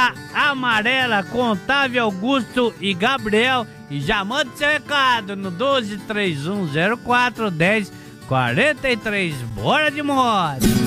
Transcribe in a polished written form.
da Amarela com Otávio Augusto e Gabriel. E já manda seu recado no 1231041043. Bora de moda!